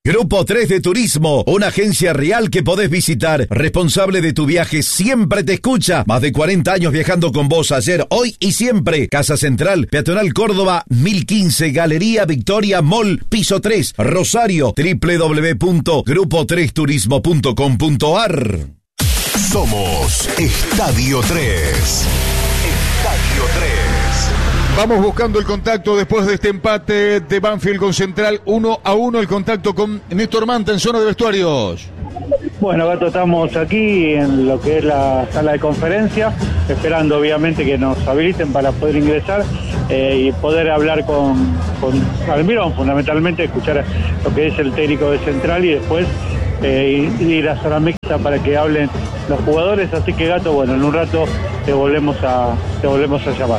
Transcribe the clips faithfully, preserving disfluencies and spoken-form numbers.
Grupo tres de Turismo, una agencia real que podés visitar. Responsable de tu viaje, siempre te escucha. Más de cuarenta años viajando con vos, ayer, hoy y siempre. Casa Central, Peatonal Córdoba, mil quince, Galería Victoria Mall, piso tres, Rosario, doble u doble u doble u punto grupo tres turismo punto com punto a r. Somos Estadio tres. Estadio tres. Vamos buscando el contacto después de este empate de Banfield con Central, uno a uno, el contacto con Néstor Manta en zona de vestuarios. Bueno, Gato, estamos aquí en lo que es la sala de conferencia, esperando obviamente que nos habiliten para poder ingresar eh, y poder hablar con, con Almirón, fundamentalmente escuchar lo que es el técnico de Central y después eh, ir a zona mixta para que hablen los jugadores. Así que, Gato, bueno, en un rato te volvemos a, te volvemos a llamar.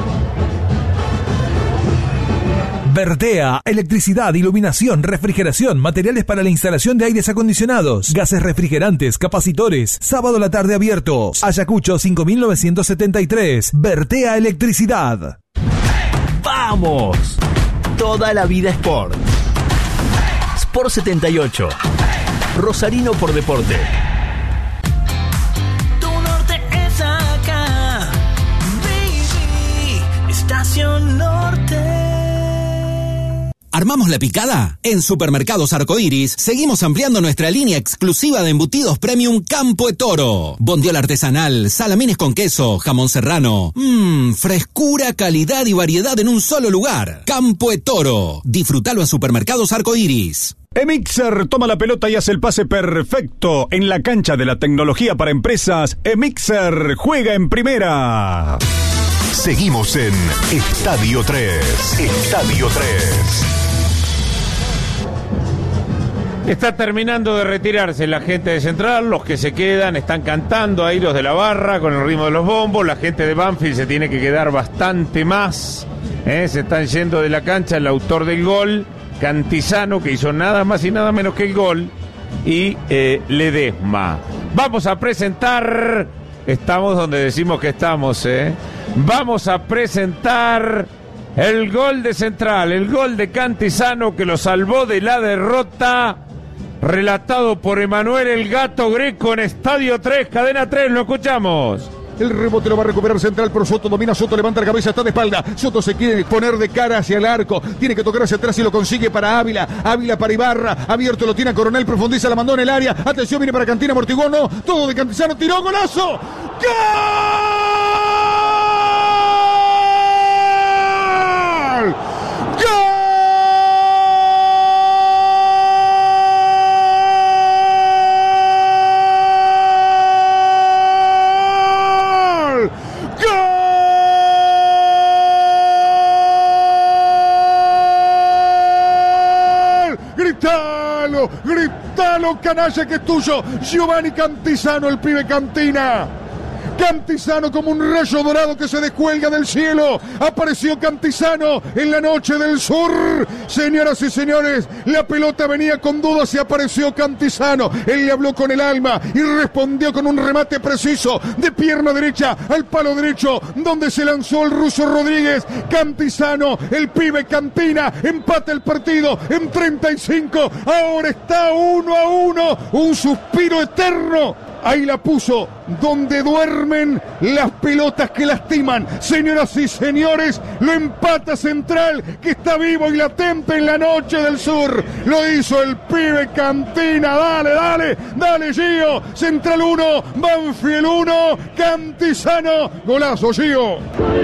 Vertea, electricidad, iluminación, refrigeración, materiales para la instalación de aires acondicionados, gases refrigerantes, capacitores, sábado a la tarde abiertos. Ayacucho cinco mil novecientos setenta y tres, Vertea Electricidad. ¡Vamos! Toda la vida Sport. Sport setenta y ocho. Rosarino por deporte. Tu norte es acá, baby. Estación Norte. ¿Armamos la picada? En Supermercados Arcoiris seguimos ampliando nuestra línea exclusiva de embutidos premium Campo Etoro. Bondiola artesanal, salamines con queso, jamón serrano. Mmm, frescura, calidad y variedad en un solo lugar. Campo Etoro. Disfrutalo en Supermercados Arcoiris. Emixer toma la pelota y hace el pase perfecto. En la cancha de la tecnología para empresas, Emixer juega en primera. Seguimos en Estadio tres. Estadio tres. Está terminando de retirarse la gente de Central, los que se quedan están cantando ahí, los de la barra con el ritmo de los bombos, la gente de Banfield se tiene que quedar bastante más, ¿eh? Se están yendo de la cancha el autor del gol, Cantizano, que hizo nada más y nada menos que el gol, y eh, Ledesma. Vamos a presentar, estamos donde decimos que estamos, ¿eh? Vamos a presentar el gol de Central, el gol de Cantizano que lo salvó de la derrota, relatado por Emanuel El Gato Greco en Estadio tres, Cadena tres, lo escuchamos. El rebote lo va a recuperar Central, pero Soto domina, Soto levanta la cabeza, está de espalda. Soto se quiere poner de cara hacia el arco, tiene que tocar hacia atrás y lo consigue para Ávila. Ávila para Ibarra, abierto lo tiene a Coronel, profundiza, la mandó en el área. Atención, viene para Cantina, amortiguó, no, todo de Cantizano, tiró, golazo. ¡Gol! ¡Gol! Gritalo, gritalo, canalla, que es tuyo. Giovanni Cantizano, el pibe Cantina. Cantizano como un rayo dorado que se descuelga del cielo. Apareció Cantizano en la noche del sur. Señoras y señores, la pelota venía con dudas y apareció Cantizano. Él le habló con el alma y respondió con un remate preciso de pierna derecha al palo derecho, donde se lanzó el ruso Rodríguez. Cantizano, el pibe Cantina, empata el partido en treinta y cinco. Ahora está uno a uno. Un suspiro eterno. Ahí la puso donde duermen las pelotas que lastiman. Señoras y señores, lo empata Central, que está vivo y latente en la noche del sur. Lo hizo el pibe Cantina. Dale, dale, dale, Gio. Central uno, Banfield uno, Cantizano. Golazo, Gio.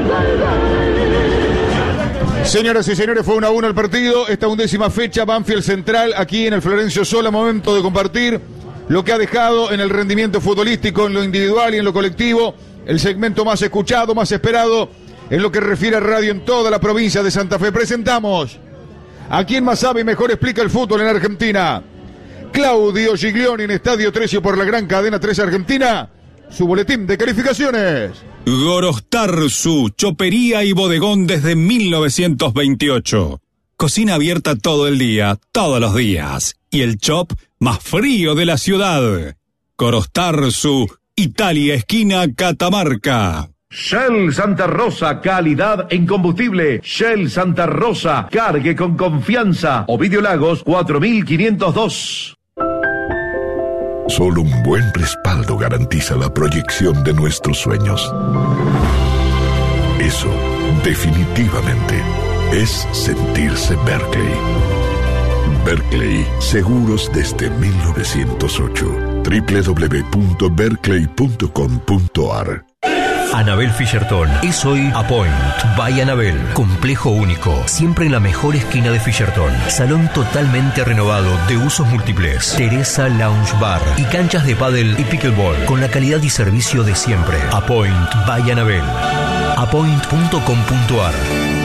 Señoras y señores, fue uno a uno el partido. Esta undécima fecha, Banfield Central, aquí en el Florencio Sola. Momento de compartir lo que ha dejado en el rendimiento futbolístico, en lo individual y en lo colectivo, el segmento más escuchado, más esperado, en lo que refiere a radio en toda la provincia de Santa Fe. Presentamos a quien más sabe y mejor explica el fútbol en Argentina. Claudio Giglioni en Estadio tres y por la gran Cadena tres Argentina, su boletín de calificaciones. Gorostarzu, chopería y bodegón desde mil novecientos veintiocho. Cocina abierta todo el día, todos los días. Y el chop más frío de la ciudad. Gorostarzu, Italia, esquina Catamarca. Shell Santa Rosa, calidad en combustible. Shell Santa Rosa, cargue con confianza. Ovidio Lagos, cuatro mil quinientos dos. Solo un buen respaldo garantiza la proyección de nuestros sueños. Eso, definitivamente, es sentirse Berkeley. Berkeley, seguros desde mil novecientos ocho. doble u doble u doble u punto berkeley punto com punto a r. Anabel Fisherton es hoy Apoint by Anabel. Complejo único, siempre en la mejor esquina de Fisherton. Salón totalmente renovado de usos múltiples. Teresa Lounge Bar y canchas de pádel y pickleball con la calidad y servicio de siempre. Apoint by Anabel. apoint punto com punto a r.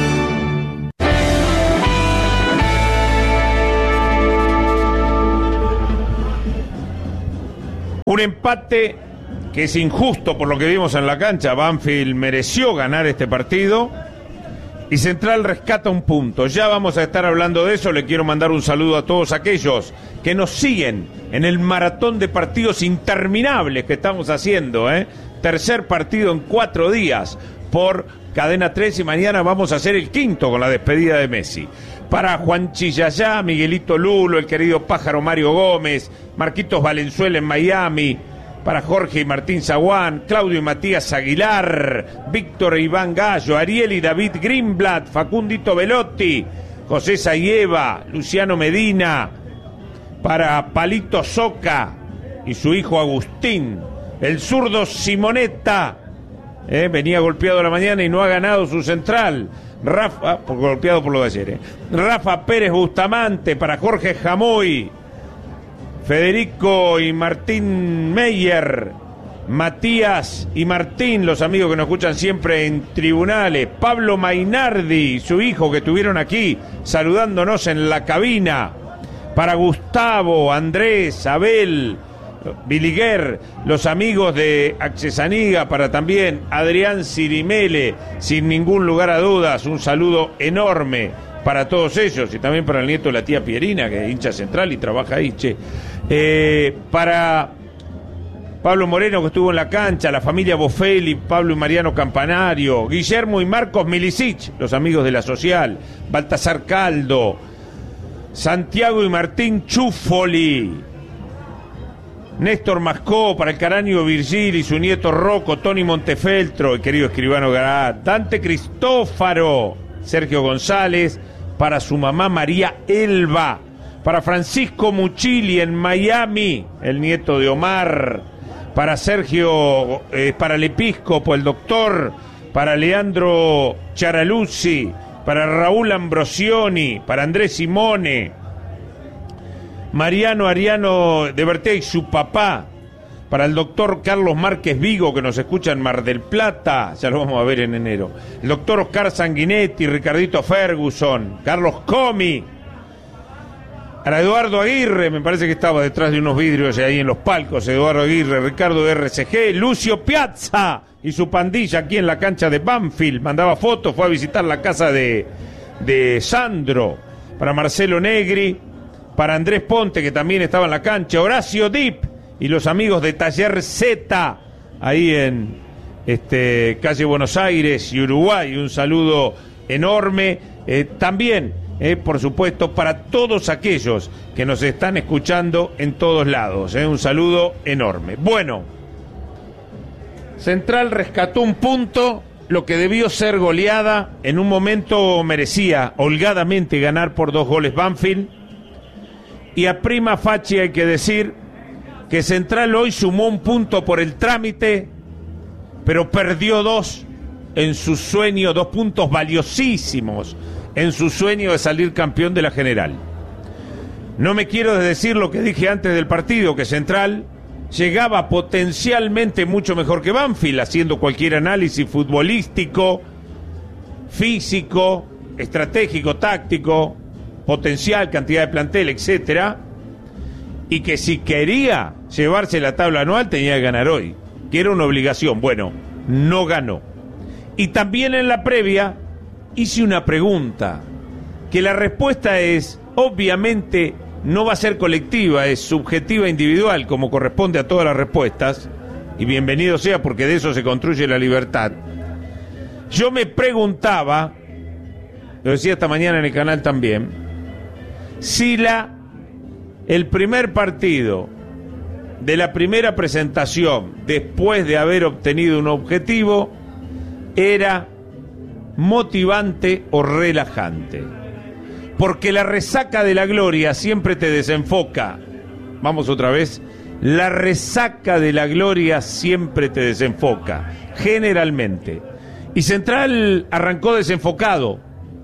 Un empate que es injusto por lo que vimos en la cancha. Banfield mereció ganar este partido y Central rescata un punto. Ya vamos a estar hablando de eso. Le quiero mandar un saludo a todos aquellos que nos siguen en el maratón de partidos interminables que estamos haciendo, ¿eh? Tercer partido en cuatro días por Cadena tres y mañana vamos a hacer el quinto con la despedida de Messi. Para Juan Chillayá, Miguelito Lulo, el querido pájaro Mario Gómez, Marquitos Valenzuela en Miami, para Jorge y Martín Zaguán, Claudio y Matías Aguilar, Víctor e Iván Gallo, Ariel y David Greenblatt, Facundito Velotti, José Sayeva, Luciano Medina, para Palito Soca y su hijo Agustín, el zurdo Simonetta, eh, venía golpeado a la mañana y no ha ganado su Central, Rafa, por, golpeado por lo de ayer, eh. Rafa Pérez Bustamante, para Jorge Jamoy, Federico y Martín Meyer, Matías y Martín, los amigos que nos escuchan siempre en tribunales, Pablo Mainardi, su hijo que estuvieron aquí saludándonos en la cabina, para Gustavo, Andrés, Abel, Biliguer, los amigos de Accesaniga, para también Adrián Cirimele, sin ningún lugar a dudas, un saludo enorme para todos ellos y también para el nieto de la tía Pierina, que es hincha Central y trabaja ahí, che. Eh, para Pablo Moreno, que estuvo en la cancha, la familia Bofelli, Pablo y Mariano Campanario, Guillermo y Marcos Milicic, los amigos de la Social, Baltasar Caldo, Santiago y Martín Chufoli, Néstor Mascó, para el Caranio Virgil y su nieto Rocco, Tony Montefeltro, el querido escribano Garat, Dante Cristófaro, Sergio González, para su mamá María Elba, para Francisco Muchili en Miami, el nieto de Omar, para Sergio, eh, para el episcopo, el doctor, para Leandro Charaluzzi, para Raúl Ambrosioni, para Andrés Simone, Mariano Ariano de Bertea y su papá, para el doctor Carlos Márquez Vigo, que nos escucha en Mar del Plata, ya lo vamos a ver en enero, el doctor Oscar Sanguinetti, Ricardito Ferguson, Carlos Comi, para Eduardo Aguirre, me parece que estaba detrás de unos vidrios ahí en los palcos, Eduardo Aguirre, Ricardo de R C G, Lucio Piazza y su pandilla aquí en la cancha de Banfield, mandaba fotos, fue a visitar la casa de, de Sandro, para Marcelo Negri, para Andrés Ponte, que también estaba en la cancha, Horacio Dip y los amigos de Taller Z, ahí en este, calle Buenos Aires y Uruguay, un saludo enorme, eh, también, eh, por supuesto, para todos aquellos que nos están escuchando en todos lados, eh, un saludo enorme. Bueno, Central rescató un punto, lo que debió ser goleada, en un momento merecía holgadamente ganar por dos goles Banfield, y a prima facie hay que decir que Central hoy sumó un punto por el trámite, pero perdió dos en su sueño, dos puntos valiosísimos en su sueño de salir campeón de la general. No me quiero decir lo que dije antes del partido, que Central llegaba potencialmente mucho mejor que Banfield, haciendo cualquier análisis futbolístico, físico, estratégico, táctico, potencial, cantidad de plantel, etcétera, y que si quería llevarse la tabla anual tenía que ganar hoy, que era una obligación. Bueno, no ganó. Y también en la previa hice una pregunta, que la respuesta es, obviamente, no va a ser colectiva, es subjetiva, individual, como corresponde a todas las respuestas, y bienvenido sea porque de eso se construye la libertad. Yo me preguntaba, lo decía esta mañana en el canal también, si la el primer partido de la primera presentación, después de haber obtenido un objetivo, era motivante o relajante. Porque la resaca de la gloria siempre te desenfoca. Vamos otra vez. La resaca de la gloria siempre te desenfoca, generalmente. Y Central arrancó desenfocado.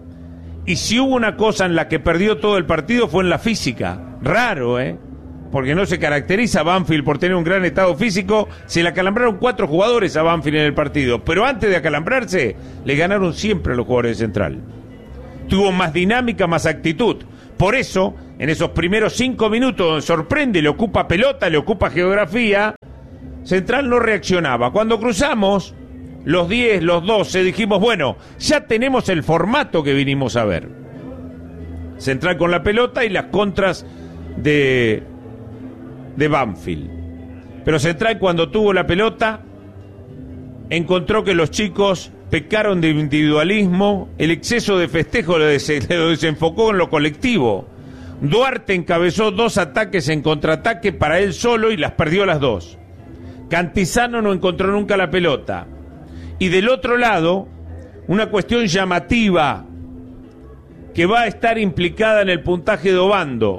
Y si hubo una cosa en la que perdió todo el partido fue en la física. Raro, ¿eh? Porque no se caracteriza Banfield por tener un gran estado físico. Se le acalambraron cuatro jugadores a Banfield en el partido. Pero antes de acalambrarse, le ganaron siempre a los jugadores de Central. Tuvo más dinámica, más actitud. Por eso, en esos primeros cinco minutos donde sorprende, le ocupa pelota, le ocupa geografía, Central no reaccionaba. Cuando cruzamos los diez, los doce, dijimos, bueno, ya tenemos el formato que vinimos a ver. Central con la pelota y las contras de, de Banfield. Pero Central, cuando tuvo la pelota, encontró que los chicos pecaron de individualismo, el exceso de festejo lo, des- lo desenfocó en lo colectivo. Duarte encabezó dos ataques en contraataque para él solo y las perdió las dos. Cantizano no encontró nunca la pelota. Y del otro lado, una cuestión llamativa que va a estar implicada en el puntaje de Obando.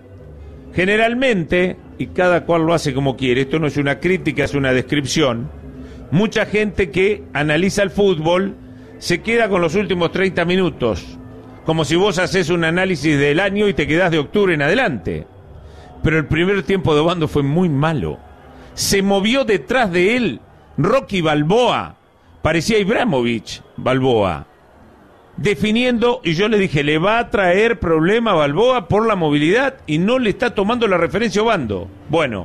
Generalmente, y cada cual lo hace como quiere, esto no es una crítica, es una descripción, mucha gente que analiza el fútbol se queda con los últimos treinta minutos, como si vos haces un análisis del año y te quedás de octubre en adelante. Pero el primer tiempo de Obando fue muy malo. Se movió detrás de él Rocky Balboa, parecía Ibrahimovic Balboa, definiendo, y yo le dije, le va a traer problema a Balboa por la movilidad y no le está tomando la referencia a Obando. Bueno,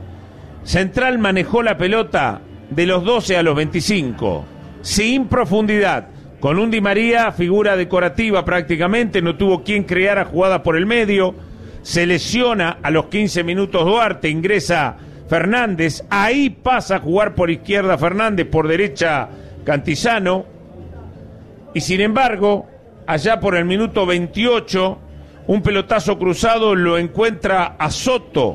Central manejó la pelota de los doce a los veinticinco, sin profundidad, con un Di María, figura decorativa prácticamente, no tuvo quien creara jugadas por el medio, se lesiona a los quince minutos Duarte, ingresa Fernández, ahí pasa a jugar por izquierda Fernández, por derecha Cantizano, y sin embargo, allá por el minuto veintiocho, un pelotazo cruzado lo encuentra a Soto,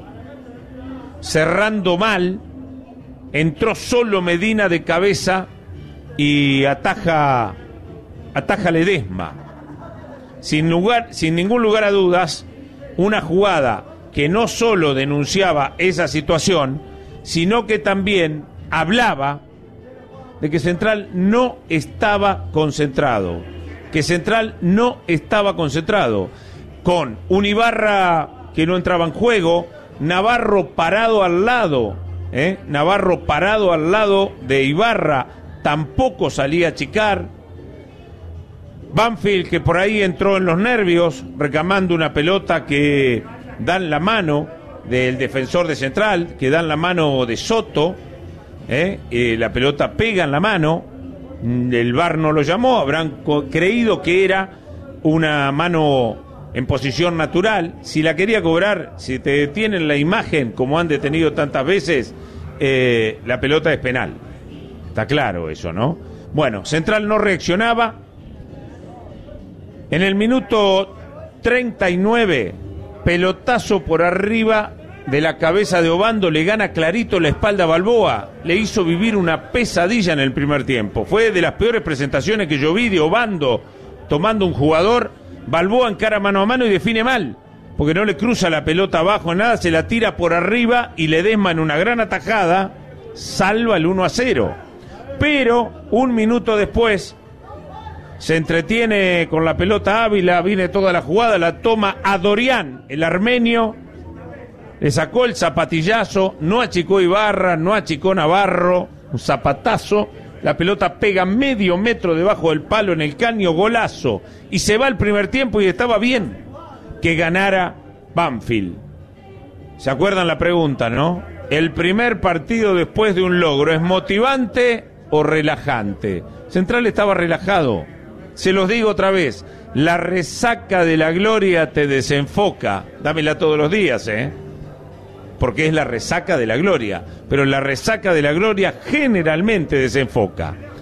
cerrando mal, entró solo Medina de cabeza y ataja, ataja Ledesma. Sin lugar, sin ningún lugar a dudas, una jugada que no solo denunciaba esa situación, sino que también hablaba de que Central no estaba concentrado, que Central no estaba concentrado, con un Ibarra que no entraba en juego, Navarro parado al lado, ¿eh? Navarro parado al lado de Ibarra, tampoco salía a achicar, Banfield que por ahí entró en los nervios, reclamando una pelota que dan la mano del defensor de Central, que dan la mano de Soto, ¿eh? Eh, la pelota pega en la mano, el V A R no lo llamó, habrán co- creído que era una mano en posición natural. Si la quería cobrar, si te detienen la imagen, como han detenido tantas veces, eh, la pelota es penal. Está claro eso, ¿no? Bueno, Central no reaccionaba. En el minuto treinta y nueve, pelotazo por arriba de la cabeza de Obando, le gana clarito la espalda a Balboa, le hizo vivir una pesadilla en el primer tiempo. Fue de las peores presentaciones que yo vi de Obando tomando un jugador. Balboa encara mano a mano y define mal, porque no le cruza la pelota abajo, nada, se la tira por arriba y Ledesma en una gran atajada salva el uno a cero. Pero un minuto después se entretiene con la pelota Ávila, viene toda la jugada, la toma a Dorián, el armenio, le sacó el zapatillazo, no achicó Ibarra, no achicó Navarro, un zapatazo, la pelota pega medio metro debajo del palo en el caño, golazo, y se va el primer tiempo y estaba bien que ganara Banfield. ¿Se acuerdan la pregunta, no? ¿El primer partido después de un logro es motivante o relajante? Central estaba relajado. Se los digo otra vez, la resaca de la gloria te desenfoca. Dámela todos los días, ¿eh? Porque es la resaca de la gloria. Pero la resaca de la gloria generalmente desenfoca.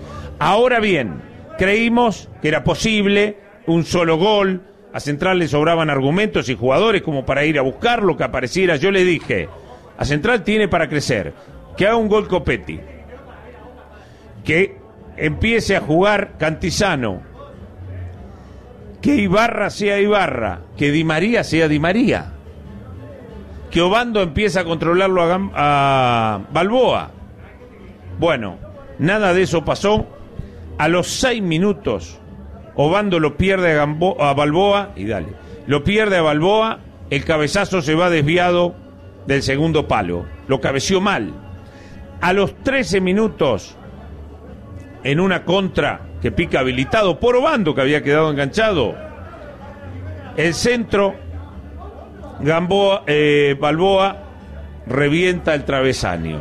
Ahora bien, creímos que era posible un solo gol, a Central le sobraban argumentos y jugadores como para ir a buscar lo que apareciera. Yo le dije, a Central tiene para crecer, que haga un gol Copetti, que empiece a jugar Cantizano, que Ibarra sea Ibarra, que Di María sea Di María, que Obando empiece a controlarlo a, Gam- a Balboa. Bueno, nada de eso pasó. A los seis minutos, Obando lo pierde a, Gambo- a Balboa, y dale, lo pierde a Balboa, el cabezazo se va desviado del segundo palo, lo cabeció mal. A los trece minutos, en una contra que pica habilitado por Obando, que había quedado enganchado, el centro, Gamboa, eh, Balboa revienta el travesaño.